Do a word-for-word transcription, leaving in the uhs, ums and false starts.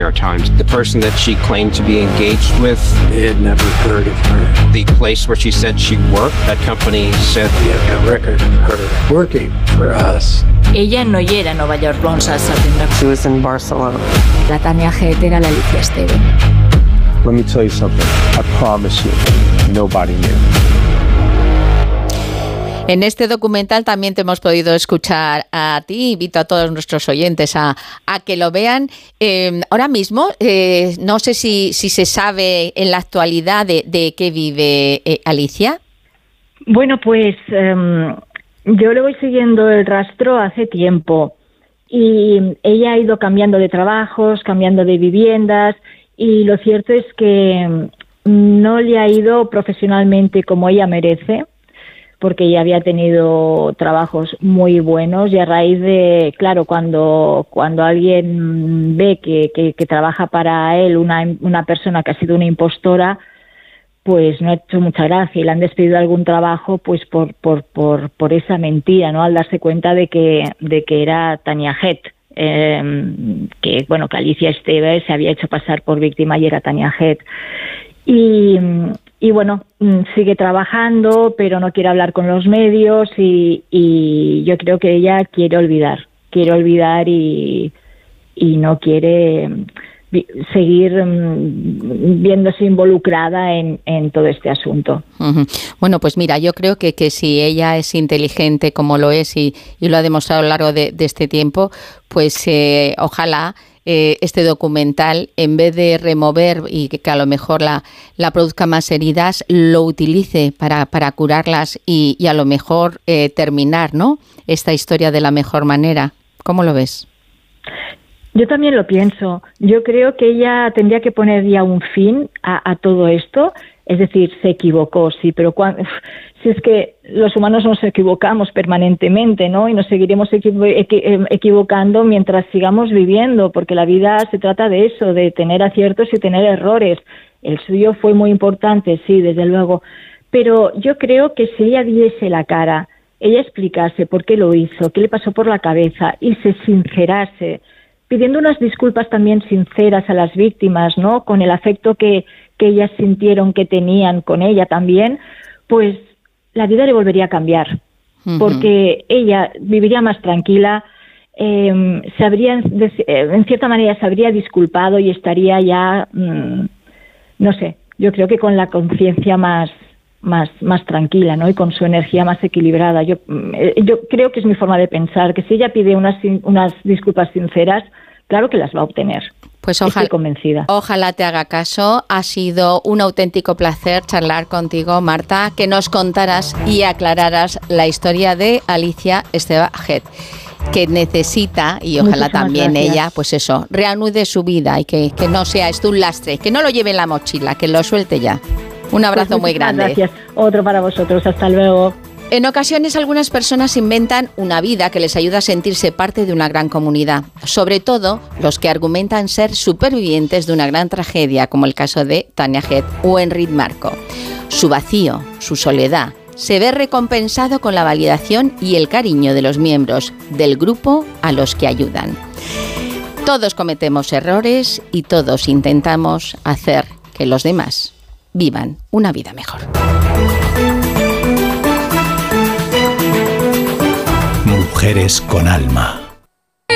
Times. The person that she claimed to be engaged with, they had never heard of her. The place where she said she worked, that company said we have no record of her working for us. Ella no hi era a Nova York l'onze de setembre. She was in Barcelona. La Tania Head era l'Alicia Esteve. Let me tell you something. I promise you, nobody knew. En este documental también te hemos podido escuchar a ti, invito a todos nuestros oyentes a, a que lo vean. Eh, ahora mismo, eh, no sé si, si se sabe en la actualidad de, de qué vive eh, Alicia. Bueno, pues um, yo le voy siguiendo el rastro hace tiempo y ella ha ido cambiando de trabajos, cambiando de viviendas y lo cierto es que no le ha ido profesionalmente como ella merece, porque ella había tenido trabajos muy buenos y a raíz de, claro, cuando cuando alguien ve que, que, que trabaja para él una, una persona que ha sido una impostora, pues no ha hecho mucha gracia y le han despedido algún trabajo pues por por por por esa mentira, ¿no? Al darse cuenta de que de que era Tania Head, eh, que bueno, que Alicia Esteve se había hecho pasar por víctima y era Tania Head. Y Y bueno, sigue trabajando, pero no quiere hablar con los medios y, y yo creo que ella quiere olvidar, quiere olvidar y, y no quiere seguir viéndose involucrada en, en todo este asunto. Uh-huh. Bueno, pues mira, yo creo que, que si ella es inteligente como lo es y, y lo ha demostrado a lo largo de, de este tiempo, pues eh, ojalá Eh, este documental, en vez de remover y que, que a lo mejor la, la produzca más heridas, lo utilice para, para curarlas y, y a lo mejor eh, terminar, ¿no?, esta historia de la mejor manera. ¿Cómo lo ves? Yo también lo pienso. Yo creo que ella tendría que poner ya un fin a, a todo esto. Es decir, se equivocó, sí, pero cuando, si es que los humanos nos equivocamos permanentemente, ¿no? Y nos seguiremos equivo- equi- equivocando mientras sigamos viviendo, porque la vida se trata de eso, de tener aciertos y tener errores. El suyo fue muy importante, sí, desde luego, pero yo creo que si ella diese la cara, ella explicase por qué lo hizo, qué le pasó por la cabeza y se sincerase, pidiendo unas disculpas también sinceras a las víctimas, ¿no? Con el afecto que, que ellas sintieron que tenían con ella también, pues la vida le volvería a cambiar, uh-huh. porque ella viviría más tranquila, eh, se habría, en cierta manera se habría disculpado y estaría ya, mmm, no sé, yo creo que con la conciencia más, más, más tranquila, ¿no? Y con su energía más equilibrada. Yo, yo creo que es mi forma de pensar, que si ella pide unas, unas disculpas sinceras, claro que las va a obtener. Pues ojalá, estoy convencida. Ojalá te haga caso. Ha sido un auténtico placer charlar contigo, Marta, que nos contaras y aclararas la historia de Alicia Esteve Head, que necesita, y ojalá Muchísimas también gracias. Ella, pues eso, reanude su vida y que, que no sea esto un lastre, que no lo lleve en la mochila, que lo suelte ya. Un abrazo pues muy grande. Gracias. Otro para vosotros. Hasta luego. En ocasiones algunas personas inventan una vida que les ayuda a sentirse parte de una gran comunidad, sobre todo los que argumentan ser supervivientes de una gran tragedia, como el caso de Tania Head o Enric Marco. Su vacío, su soledad, se ve recompensado con la validación y el cariño de los miembros del grupo a los que ayudan. Todos cometemos errores y todos intentamos hacer que los demás vivan una vida mejor. Mujeres con alma.